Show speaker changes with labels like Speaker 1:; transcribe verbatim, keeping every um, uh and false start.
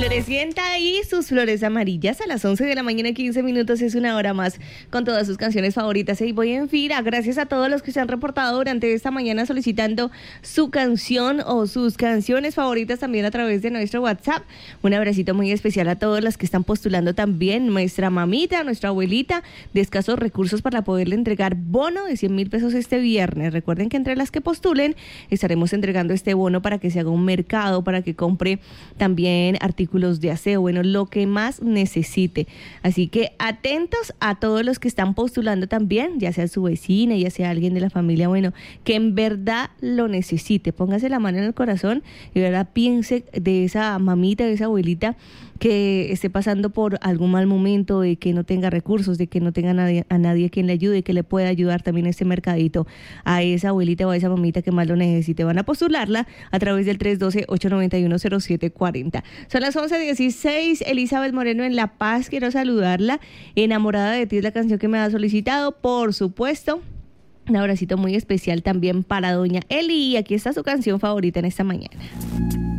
Speaker 1: Florecienta y sus flores amarillas a las once de la mañana, quince minutos, es una hora más con todas sus canciones favoritas. Y voy en fila, gracias a todos los que se han reportado durante esta mañana solicitando su canción o sus canciones favoritas también a través de nuestro WhatsApp. Un abracito muy especial a todos los que están postulando también. Nuestra mamita, nuestra abuelita de escasos recursos para poderle entregar bono de cien mil pesos este viernes. Recuerden que entre las que postulen estaremos entregando este bono para que se haga un mercado, para que compre también artículos de aseo, bueno, lo que más necesite. Así que atentos a todos los que están postulando también, ya sea su vecina, ya sea alguien de la familia, bueno, que en verdad lo necesite. Póngase la mano en el corazón y de verdad piense de esa mamita, de esa abuelita que esté pasando por algún mal momento, de que no tenga recursos, de que no tenga nadie, a nadie quien le ayude, que le pueda ayudar también este mercadito a esa abuelita o a esa mamita que más lo necesite. Van a postularla a través del tres uno dos, ocho nueve uno, cero siete cuatro cero. Son las once dieciséis, Elizabeth Moreno en La Paz, quiero saludarla. Enamorada de ti es la canción que me ha solicitado, por supuesto. Un abracito muy especial también para doña Eli, y aquí está su canción favorita en esta mañana.